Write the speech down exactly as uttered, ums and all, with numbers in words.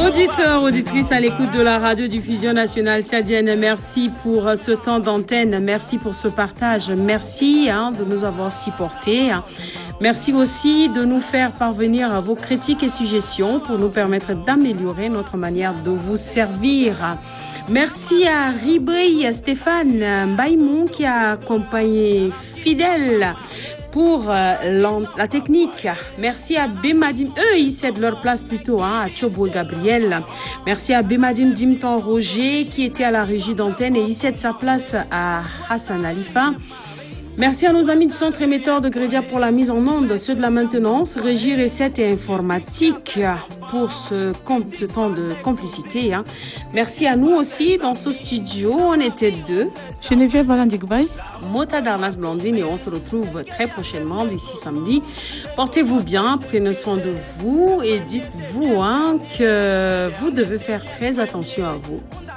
Auditeurs, auditrices à l'écoute de la radiodiffusion nationale tchadienne, merci pour ce temps d'antenne, merci pour ce partage, merci hein, de nous avoir supportés. Merci aussi de nous faire parvenir vos critiques et suggestions pour nous permettre d'améliorer notre manière de vous servir. Merci à Ribri Stéphane Baïmon qui a accompagné Fidèle pour euh, la technique. Merci à Bemadim, eux ils cèdent leur place plutôt hein, à Chobo Gabriel. Merci à Bemadim Dimton Roger qui était à la régie d'antenne et il cède sa place à Hassan Alifa. Merci à nos amis du centre émetteur de Grédia pour la mise en onde, ceux de la maintenance, régie, recettes et informatique pour ce, ce temps de complicité. Hein. Merci à nous aussi dans ce studio, on était deux. Geneviève Valandigbaï. Mota Darnas Blandine et on se retrouve très prochainement d'ici samedi. Portez-vous bien, prenez soin de vous et dites-vous hein, que vous devez faire très attention à vous.